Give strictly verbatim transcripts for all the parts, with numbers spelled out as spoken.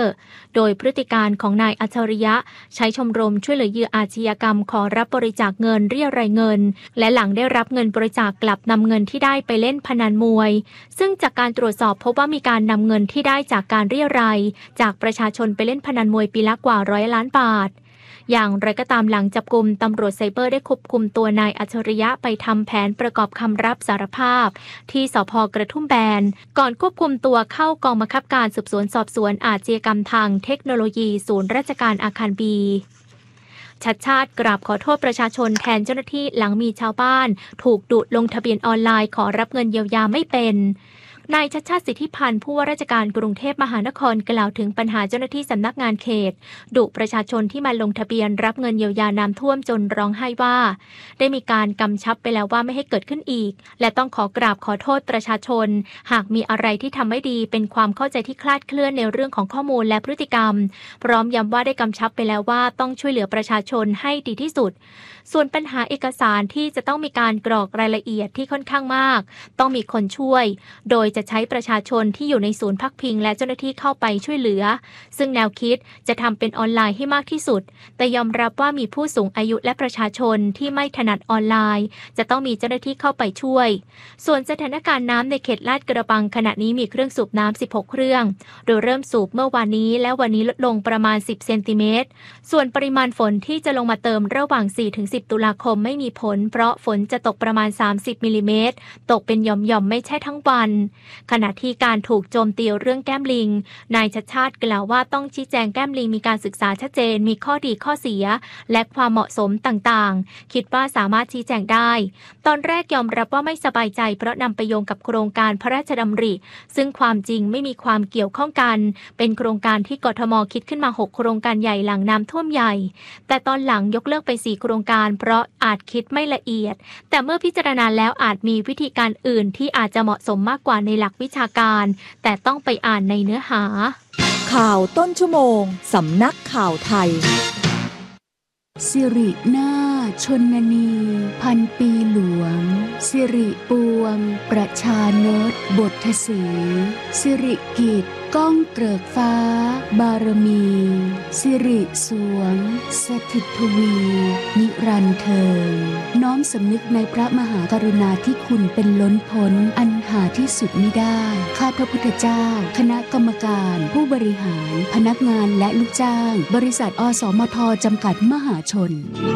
ร์โดยพฤติการของนายอัจฉริยะใช้ชมรมช่วยเหลือเหยื่ออาชญากรรมขอรับบริจาคเงินเรียรายเงินและหลังได้รับเงินบริจาคกลับนำเงินที่ได้ไปเล่นพนันมวยซึ่งจากการตรวจสอบพบว่ามีการนำเงินที่ได้จากการเรียรายจากประชาชนไปเล่นพนันมวยปีละกว่าร้อยล้านบาทอย่างไรก็ตามหลังจับกุมตำรวจไซเบอร์ได้ควบคุมตัวนายอัจฉริยะไปทำแผนประกอบคำรับสารภาพที่สภ.กระทุ่มแบนก่อนควบคุมตัวเข้ากองบังคับการสืบสวนสอบสวนอาชญากรรมทางเทคโนโลยีศูนย์ราชการอาคารบีชัดชาติกราบขอโทษประชาชนแทนเจ้าหน้าที่หลังมีชาวบ้านถูกดูดลงทะเบียนออนไลน์ขอรับเงินเยียวยาไม่เป็นนายชัชชาติสิทธิพันธ์ผู้ว่าราชการกรุงเทพมหานครกล่าวถึงปัญหาเจ้าหน้าที่สำนักงานเขตดุประชาชนที่มาลงทะเบียนรับเงินเยียวยาน้ำท่วมจนร้องไห้ว่าได้มีการกำชับไปแล้วว่าไม่ให้เกิดขึ้นอีกและต้องขอกราบขอโทษประชาชนหากมีอะไรที่ทำไม่ดีเป็นความเข้าใจที่คลาดเคลื่อนในเรื่องของข้อมูลและพฤติกรรมพร้อมย้ำว่าได้กำชับไปแล้วว่าต้องช่วยเหลือประชาชนให้ดีที่สุดส่วนปัญหาเอกสารที่จะต้องมีการกรอกรายละเอียดที่ค่อนข้างมากต้องมีคนช่วยโดยจะใช้ประชาชนที่อยู่ในศูนย์พักพิงและเจ้าหน้าที่เข้าไปช่วยเหลือซึ่งแนวคิดจะทำเป็นออนไลน์ให้มากที่สุดแต่ยอมรับว่ามีผู้สูงอายุและประชาชนที่ไม่ถนัดออนไลน์จะต้องมีเจ้าหน้าที่เข้าไปช่วยส่วนสถานการณ์น้ำในเขตลาดกระบังขณะนี้มีเครื่องสูบน้ำสิบหกเครื่องโดยเริ่มสูบเมื่อวานนี้และวันนี้ลดลงประมาณสิบเซนติเมตรส่วนปริมาณฝนที่จะลงมาเติมระหว่าง สี่ถึงสิบ ตุลาคมไม่มีผลเพราะฝนจะตกประมาณสามสิบมิลลิเมตรตกเป็นหย่อมๆไม่ใช่ทั้งวันขณะที่การถูกโจมตีเรื่องแก้มลิงนายชัชชาติกล่าวว่าต้องชี้แจงแก้มลิงมีการศึกษาชัดเจนมีข้อดีข้อเสียและความเหมาะสมต่างๆคิดว่าสามารถชี้แจงได้ตอนแรกยอมรับว่าไม่สบายใจเพราะนำไปโยงกับโครงการพระราชดำริซึ่งความจริงไม่มีความเกี่ยวข้องกันเป็นโครงการที่กทม.คิดขึ้นมาหกโครงการใหญ่หลังน้ำท่วมใหญ่แต่ตอนหลังยกเลิกไปสี่โครงการเพราะอาจคิดไม่ละเอียดแต่เมื่อพิจารณาแล้วอาจมีวิธีการอื่นที่อาจจะเหมาะสมมากกว่าในหลักวิชาการแต่ต้องไปอ่านในเนื้อหาข่าวต้นชั่วโมงสำนักข่าวไทยสิรินาถชนนีพันปีหลวงสิริปวงประชานตบทสีสิริกิจก้องเกริกฟ้าบารมีสิริสวงสถิตทวีนิรันดร์เทิงน้อมสำนึกในพระมหากรุณาธิคุณเป็นล้นพ้นอันหาที่สุดมิได้ข้าพระพุทธเจ้าคณะกรรมการผู้บริหารพนักงานและลูกจ้างบริษัทอสมทจำกัดมหาชน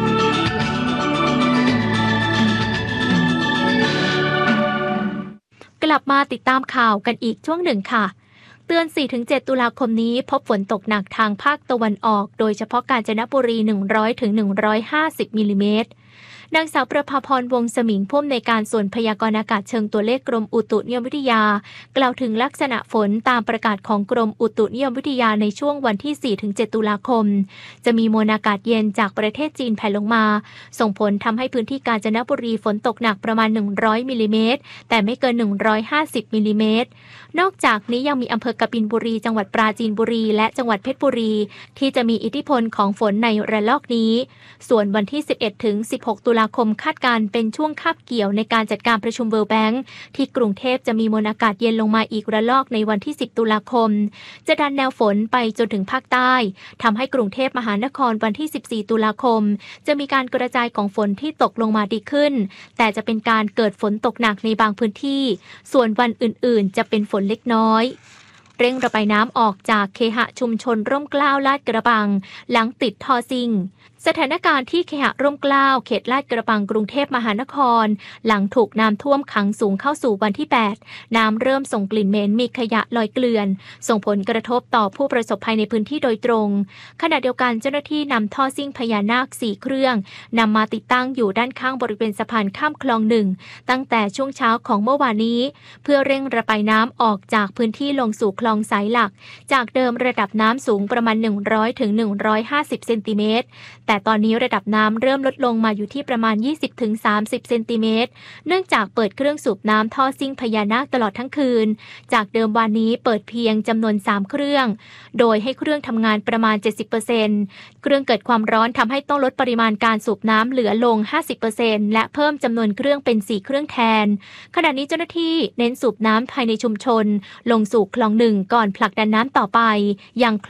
กลับมาติดตามข่าวกันอีกช่วงหนึ่งค่ะเตือน สี่ถึงเจ็ด ตุลาคมนี้พบฝนตกหนักทางภาคตะวันออกโดยเฉพาะกาญจนบุรี หนึ่งร้อยถึงหนึ่งร้อยห้าสิบ มิลลิเมตรนางสาวประภาพรวงศ์สมิงผู้อำนวยการส่วนพยากรณ์อากาศเชิงตัวเลขกรมอุตุนิยมวิทยากล่าวถึงลักษณะฝนตามประกาศของกรมอุตุนิยมวิทยาในช่วงวันที่ สี่ถึงเจ็ด ตุลาคมจะมีมวลอากาศเย็นจากประเทศจีนแผ่ลงมาส่งผลทำให้พื้นที่กาญจนบุรีฝนตกหนักประมาณหนึ่งร้อยมิลลิเมตรแต่ไม่เกินหนึ่งร้อยห้าสิบมิลลิเมตรนอกจากนี้ยังมีอำเภอกบินบุรีจังหวัดปราจีนบุรีและจังหวัดเพชรบุรีที่จะมีอิทธิพลของฝนในระลอกนี้ส่วนวันที่ สิบเอ็ดถึงสิบหก ตุลาคมคาดการณ์เป็นช่วงคาบเกี่ยวในการจัดการประชุม World Bank ที่กรุงเทพจะมีมวลอากาศเย็นลงมาอีกระลอกในวันที่ สิบ ตุลาคมจะดันแนวฝนไปจนถึงภาคใต้ทำให้กรุงเทพมหานครวันที่ สิบสี่ ตุลาคมจะมีการกระจายของฝนที่ตกลงมาดีขึ้นแต่จะเป็นการเกิดฝนตกหนักในบางพื้นที่ส่วนวันอื่นๆจะเป็นฝนเล็กน้อยเร่งระบายน้ำออกจากเคหะชุมชนร่มเกล้าลาดกระบังหลังติดท่อซิ่งสถานการณ์ที่เคหะร่มเกล้าเขตลาดกระบังกรุงเทพมหานครหลังถูกน้ำท่วมขังสูงเข้าสู่วันที่แปดน้ำเริ่มส่งกลิ่นเหม็นมีขยะลอยเกลื่อนส่งผลกระทบต่อผู้ประสบภัยในพื้นที่โดยตรงขณะเดียวกันเจ้าหน้าที่นำท่อซิ่งพญานาคสี่เครื่องนำมาติดตั้งอยู่ด้านข้างบริเวณสะพานข้ามคลองหนึ่งตั้งแต่ช่วงเช้าของเมื่อวานนี้เพื่อเร่งระบายน้ำออกจากพื้นที่ลงสู่คลองสายหลักจากเดิมระดับน้ำสูงประมาณหนึ่งร้อยถึงหนึ่งร้อยห้าสิบเซนติเมตรแต่ตอนนี้ระดับน้ำเริ่มลดลงมาอยู่ที่ประมาณ ยี่สิบถึงสามสิบ เซนติเมตรเนื่องจากเปิดเครื่องสูบน้ำท่อซิ่งพญานาคตลอดทั้งคืนจากเดิมวันนี้เปิดเพียงจำนวนสามเครื่องโดยให้เครื่องทำงานประมาณ เจ็ดสิบเปอร์เซ็นต์ เครื่องเกิดความร้อนทำให้ต้องลดปริมาณการสูบน้ำเหลือลง ห้าสิบเปอร์เซ็นต์ และเพิ่มจำนวนเครื่องเป็นสี่เครื่องแทนขณะนี้เจ้าหน้าที่เน้นสูบน้ำภายในชุมชนลงสู่คลองหนึ่งก่อนผลักดันน้ำต่อไปยัง